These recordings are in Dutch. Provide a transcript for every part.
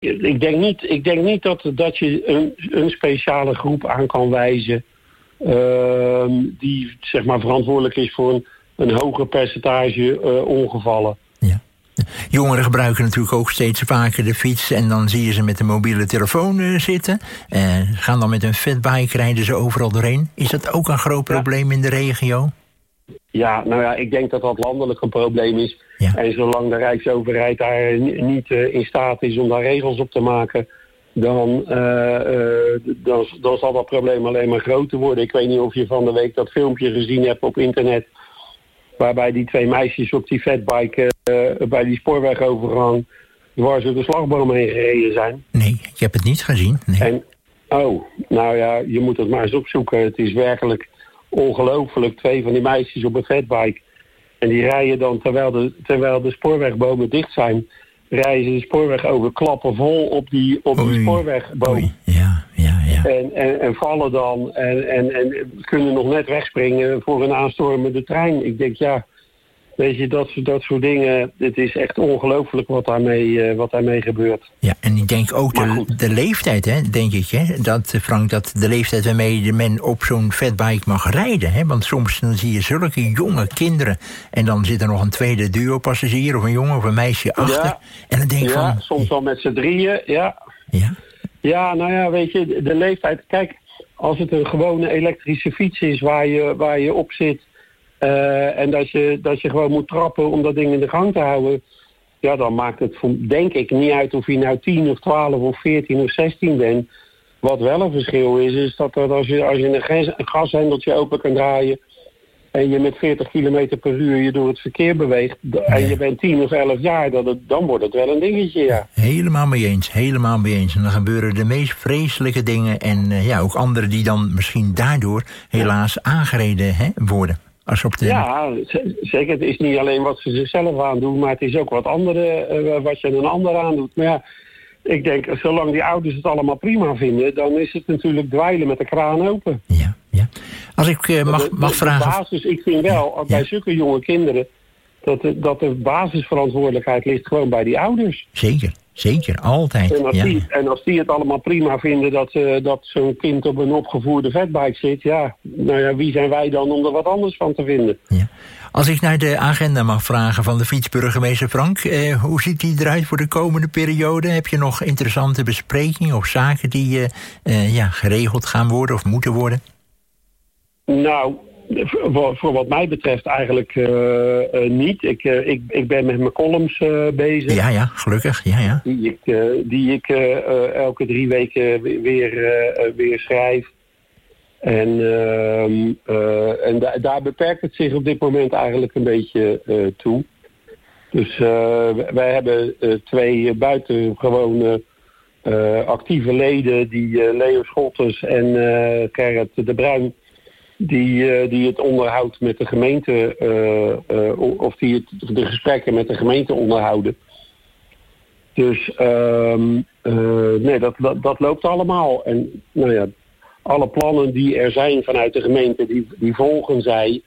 Ik denk niet dat je een speciale groep aan kan wijzen die zeg maar verantwoordelijk is voor een hoger percentage ongevallen. Ja. Jongeren gebruiken natuurlijk ook steeds vaker de fiets en dan zie je ze met een mobiele telefoon zitten. Gaan dan met een fatbike, rijden ze overal doorheen. Is dat ook een groot probleem in de regio? Ja, nou ja, ik denk dat dat landelijk een probleem is. Ja. En zolang de Rijksoverheid daar niet in staat is om daar regels op te maken, dan zal dat probleem alleen maar groter worden. Ik weet niet of je van de week dat filmpje gezien hebt op internet, waarbij die 2 meisjes op die fatbike bij die spoorwegovergang dwars door de slagboom heen gereden zijn. Nee, ik heb het niet gezien. Nee. Nou ja, je moet het maar eens opzoeken. Het is werkelijk ongelooflijk. 2 van die meisjes op een fatbike. En die rijden dan, terwijl de spoorwegbomen dicht zijn, rijden ze de spoorweg over, klappen vol op die spoorwegboom. Oei. Ja. En vallen dan en kunnen nog net wegspringen voor een aanstormende trein. Ik denk, ja, weet je, dat soort dingen, het is echt ongelooflijk wat daarmee gebeurt. Ja, en ik denk ook de leeftijd, hè, denk ik, hè, Frank, dat de leeftijd waarmee men op zo'n fatbike mag rijden, hè, want soms dan zie je zulke jonge kinderen en dan zit er nog een tweede duo-passagier of een jongen of een meisje achter. Ja, en dan denk ik soms wel met z'n drieën, ja. Ja, nou ja, weet je, de leeftijd, kijk, als het een gewone elektrische fiets is waar je op zit, en dat je gewoon moet trappen om dat ding in de gang te houden, ja, dan maakt het denk ik niet uit of je nou 10 of 12 of 14 of 16 bent. Wat wel een verschil is dat als je een gashendeltje open kan draaien en je met 40 km per uur je door het verkeer beweegt en je bent 10 of 11 jaar, dan wordt het wel een dingetje, ja. Helemaal mee eens. En dan gebeuren de meest vreselijke dingen en ook anderen die dan misschien daardoor helaas aangereden worden. Ja, zeker. Het is niet alleen wat ze zichzelf aandoen, maar het is ook wat je een ander aandoet. Maar ja, ik denk, zolang die ouders het allemaal prima vinden, dan is het natuurlijk dweilen met de kraan open. Ja. Als ik mag vragen. Ik vind wel, bij zulke jonge kinderen, dat de basisverantwoordelijkheid ligt gewoon bij die ouders. Zeker, altijd. En als die het allemaal prima vinden dat zo'n kind op een opgevoerde fatbike zit, ja, nou ja, wie zijn wij dan om er wat anders van te vinden? Ja. Als ik naar de agenda mag vragen van de fietsburgemeester Frank, hoe ziet die eruit voor de komende periode? Heb je nog interessante besprekingen of zaken die geregeld gaan worden of moeten worden? Nou, voor wat mij betreft eigenlijk niet. Ik ben met mijn columns bezig. Ja, gelukkig. Ja. Die ik elke 3 weken weer schrijf. En daar beperkt het zich op dit moment eigenlijk een beetje toe. Dus wij hebben 2 buitengewone actieve leden, die Leo Scholters en Gerrit de Bruin, die het onderhoudt met de gemeente, of die de gesprekken met de gemeente onderhouden. Dus dat loopt allemaal. En nou ja, alle plannen die er zijn vanuit de gemeente, die volgen zij.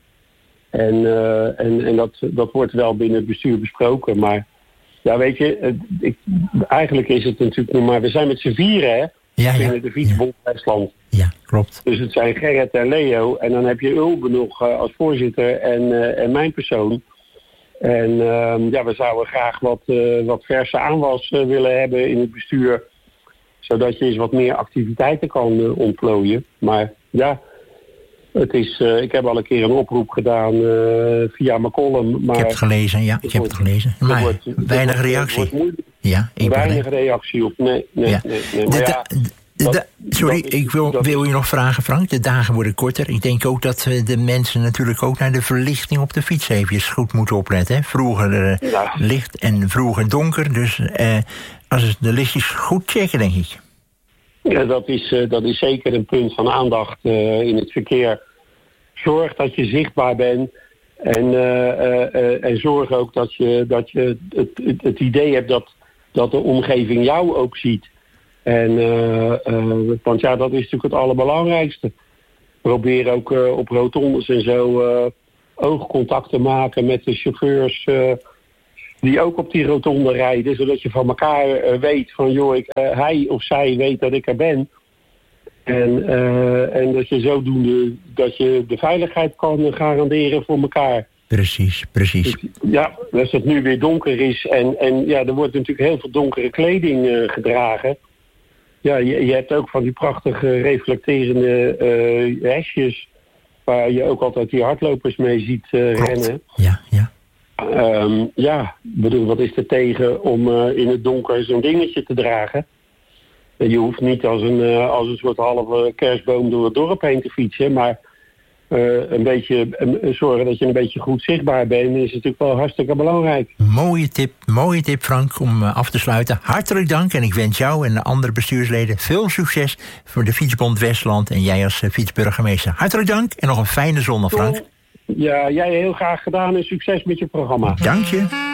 En dat wordt wel binnen het bestuur besproken. Maar ja, weet je, eigenlijk is het natuurlijk nog maar, we zijn met z'n 4, hè? Binnen de Fietsbond Westland. Ja, klopt. Dus het zijn Gerrit en Leo. En dan heb je Ulbe nog als voorzitter en mijn persoon. En we zouden graag wat verse aanwas willen hebben in het bestuur. Zodat je eens wat meer activiteiten kan ontplooien. Maar ja, het is, ik heb al een keer een oproep gedaan via mijn column. Maar ik heb het gelezen, Maar weinig reactie. Ja, weinig reactie op. Nee. Sorry, ik wil je nog vragen, Frank. De dagen worden korter. Ik denk ook dat de mensen natuurlijk ook naar de verlichting op de fiets even goed moeten opletten. Hè? Vroeger licht en vroeger donker. Dus als de lichtjes goed checken, denk ik. Ja, dat is zeker een punt van aandacht in het verkeer. Zorg dat je zichtbaar bent. En zorg ook dat je het idee hebt dat de omgeving jou ook ziet. Want ja, dat is natuurlijk het allerbelangrijkste. Probeer ook op rotondes en zo oogcontact te maken met de chauffeurs die ook op die rotonde rijden, zodat je van elkaar weet van, joh, hij of zij weet dat ik er ben. En dat je zodoende dat je de veiligheid kan garanderen voor elkaar. Precies. Dus, ja, als het nu weer donker is en ja, er wordt natuurlijk heel veel donkere kleding gedragen. Ja, je hebt ook van die prachtige reflecterende hesjes waar je ook altijd die hardlopers mee ziet rennen. Ja. Ja, bedoel, wat is er tegen om in het donker zo'n dingetje te dragen? Je hoeft niet als een soort halve kerstboom door het dorp heen te fietsen, maar een beetje zorgen dat je een beetje goed zichtbaar bent is natuurlijk wel hartstikke belangrijk. Mooie tip Frank, om af te sluiten. Hartelijk dank en ik wens jou en de andere bestuursleden veel succes voor de Fietsbond Westland en jij als fietsburgemeester. Hartelijk dank en nog een fijne zondag, Frank. Ja, jij heel graag gedaan en succes met je programma. Dank je.